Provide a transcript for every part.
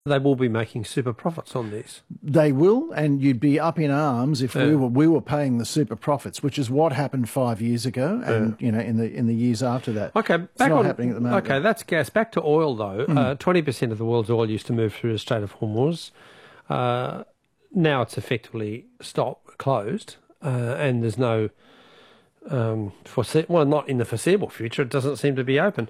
They will be making super profits on this. They will, and you'd be up in arms if we were paying the super profits, which is what happened 5 years ago, and in the years after that. Okay, it's not happening at the moment. Okay, that's gas. Back to oil though. 20% of the world's oil used to move through the Strait of Hormuz. Now it's effectively closed, and there's no not in the foreseeable future. It doesn't seem to be open.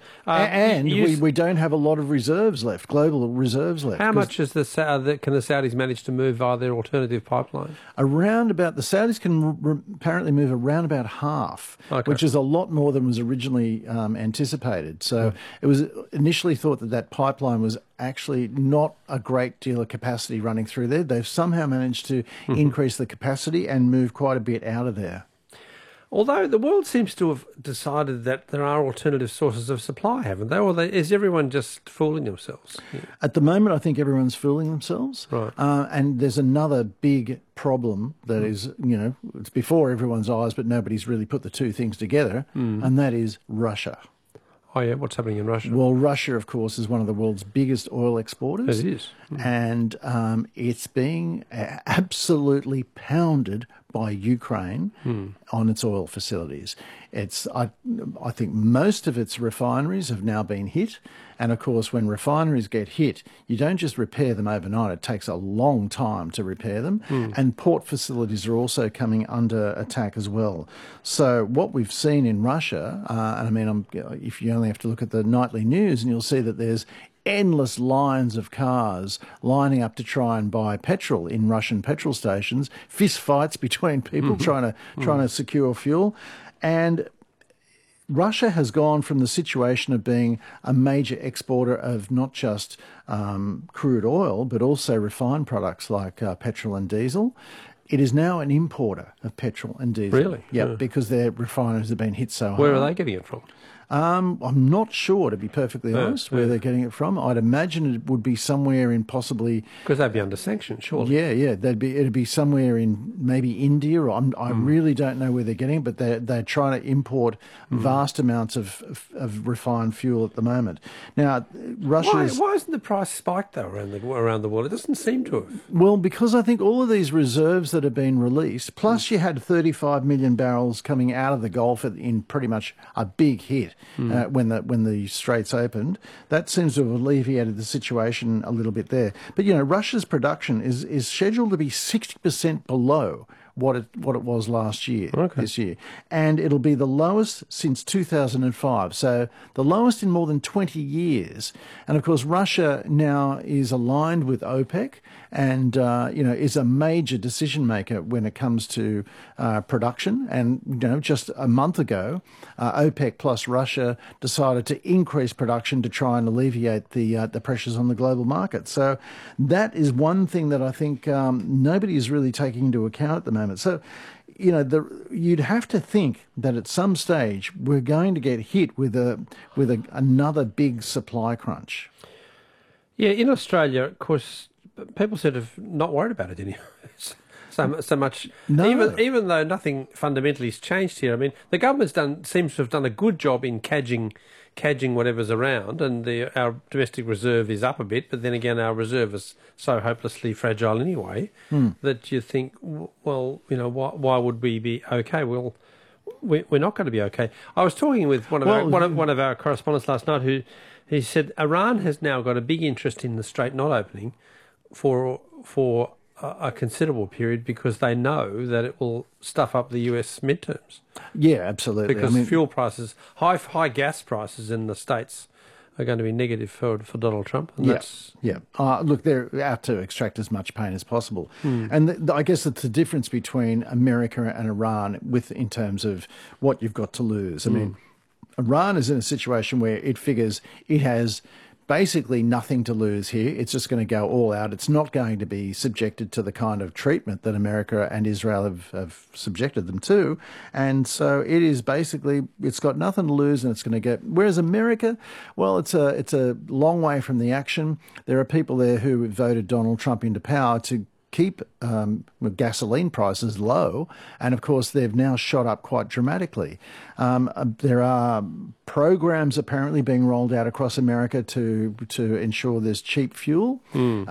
We don't have a lot of reserves left, global reserves left. How much is can the Saudis manage to move via their alternative pipeline? Around about, the Saudis can apparently move around about half, which is a lot more than was originally anticipated. So it was initially thought that pipeline was actually not a great deal of capacity running through there. They've somehow managed to increase the capacity and move quite a bit out of there. Although the world seems to have decided that there are alternative sources of supply, haven't they? Or is everyone just fooling themselves? Yeah. At the moment, I think everyone's fooling themselves. Right. And there's another big problem that is, it's before everyone's eyes, but nobody's really put the two things together, and that is Russia. Oh, yeah, what's happening in Russia? Well, Russia, of course, is one of the world's biggest oil exporters. It is. And it's being absolutely pounded by Ukraine on its oil facilities. I think most of its refineries have now been hit. And, of course, when refineries get hit, you don't just repair them overnight. It takes a long time to repair them. And port facilities are also coming under attack as well. So what we've seen in Russia, and I mean, if you only have to look at the nightly news, and you'll see that there's endless lines of cars lining up to try and buy petrol in Russian petrol stations, fist fights between people trying to secure fuel. And Russia has gone from the situation of being a major exporter of not just crude oil, but also refined products like petrol and diesel. It is now an importer of petrol and diesel. Really? Yeah, because their refineries have been hit so hard. Where are they getting it from? I'm not sure, to be perfectly honest, where they're getting it from. I'd imagine it would be somewhere in possibly... Because they'd be under sanctions, surely. Yeah. It'd be somewhere in maybe India, or I really don't know where they're getting it, but they're trying to import vast amounts of refined fuel at the moment. Now, Russia's... Why hasn't the price spiked, though, around the world? It doesn't seem to have. Well, because I think all of these reserves that have been released, plus you had 35 million barrels coming out of the Gulf in pretty much a big hit. When the straits opened, that seems to have alleviated the situation a little bit there. But Russia's production is scheduled to be 60% below what it was last year, this year, and it'll be the lowest since 2005. So the lowest in more than 20 years. And of course, Russia now is aligned with OPEC, and is a major decision maker when it comes to production. And just a month ago, OPEC plus Russia decided to increase production to try and alleviate the pressures on the global market. So that is one thing that I think nobody is really taking into account at the moment. So, you'd have to think that at some stage we're going to get hit with another big supply crunch. Yeah, in Australia, of course, people sort of not worried about it anymore. So much. No. Even though nothing fundamentally has changed here. I mean, the government's seems to have done a good job in cadging whatever's around, and our domestic reserve is up a bit, but then again, our reserve is so hopelessly fragile anyway that you think, well, why would we be okay? Well, we're not going to be okay. I was talking with one of our correspondents last night who said Iran has now got a big interest in the strait not opening for a considerable period because they know that it will stuff up the US midterms. Yeah, absolutely. Because fuel prices, high gas prices in the States are going to be negative for Donald Trump. And look, they're out to extract as much pain as possible. And I guess it's the difference between America and Iran in terms of what you've got to lose. I mean, Iran is in a situation where it figures it has basically nothing to lose here. It's just going to go all out. It's not going to be subjected to the kind of treatment that America and Israel have subjected them to. And so it is basically, it's got nothing to lose and it's going to get... Whereas America, well, it's a long way from the action. There are people there who voted Donald Trump into power to keep gasoline prices low. And of course, they've now shot up quite dramatically. There are programs apparently being rolled out across America to ensure there's cheap fuel.